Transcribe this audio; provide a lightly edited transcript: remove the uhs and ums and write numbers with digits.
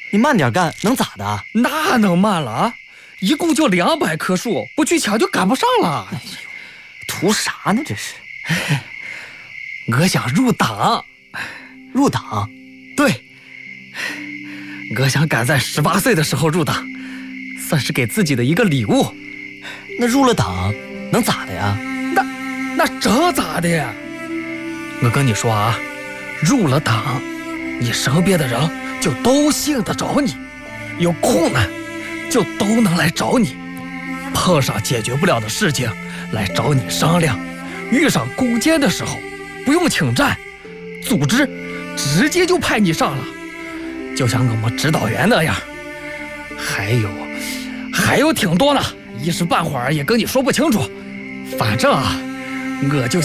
你慢点干，能咋的？ 那能慢了啊？一共就200棵树，不去抢就赶不上了。 哎呦，图啥呢这是？ 我想入党。 入党？ 对，我想赶在18岁的时候入党，算是给自己的一个礼物。 那入了党能咋的呀？ 那这咋的呀？我跟你说啊，入了党，你身边的人就都信得着你，有困难就都能来找你，碰上解决不了的事情来找你商量，遇上攻坚的时候不用请战，组织直接就派你上了，就像我们指导员那样。还有挺多呢，一时半会儿也跟你说不清楚。反正啊，我就